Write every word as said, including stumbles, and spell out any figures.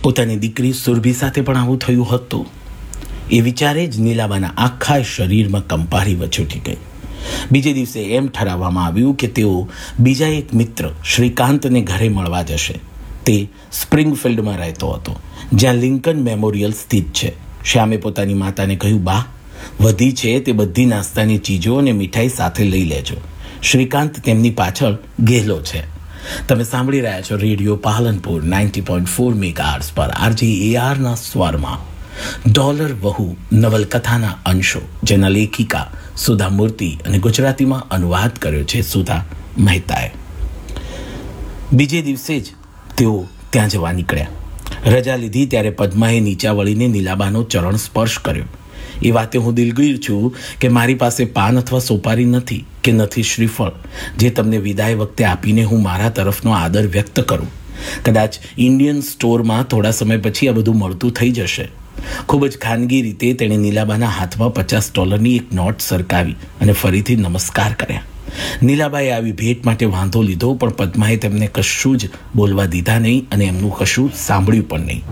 પોતાની દીકરી સુરભી સાથે પણ આવું થયું હતું. એ વિચારે જ નીલાબાના આખા શરીરમાં કંપારી વચોટી ગઈ. બીજે દિવસે એમ ઠરાવવામાં આવ્યું કે તેઓ બીજા એક મિત્ર શ્રીકાંતને ઘરે મળવા જશે. તે સ્પ્રિંગફિલ્ડમાં રહેતો હતો, જ્યાં લિંકન મેમોરિયલ સ્થિત છે. શ્યામે પોતાની માતાને કહ્યું, બા, વધી છે તે બધી નાસ્તાની ચીજો અને મીઠાઈ સાથે લઈ લેજો. શ્રીકાંત તેમની પાછળ ગેલો છે. તમે સાંભળી રહ્યા છો radio Palanpur ninety point four megahertz પર આરજી એઆરના સ્વરમાં ડોલર વહુ નવલકથાના અંશો, જેના લેખિકા સુધા મૂર્તિ અને ગુજરાતીમાં અનુવાદ કર્યો છે સુધા મહેતાએ. બીજે દિવસે જ તેઓ ત્યાં જવા નીકળ્યા. રજા લીધી ત્યારે પદ્માએ નીચા વળીને નીલાબાનો ચરણ સ્પર્શ કર્યો. એ વાતે હું દિલગીર છું કે મારી પાસે પાન અથવા સોપારી નથી કે નથી શ્રીફળ, જે તમને વિદાય વખતે આપીને હું મારા તરફનો આદર વ્યક્ત કરું. કદાચ ઇન્ડિયન સ્ટોરમાં થોડા સમય પછી આ બધું મળતું થઈ જશે. ખૂબ જ ખાનગી રીતે તેણે નીલાબાના હાથમાં પચાસ ડોલરની એક નોટ સરકાવી અને ફરીથી નમસ્કાર કર્યા. નીલાબાએ આવી ભેટ માટે વાંધો લીધો, પણ પદ્માએ તેમને કશું જ બોલવા દીધા નહીં અને એમનું કશું સાંભળ્યું પણ નહીં.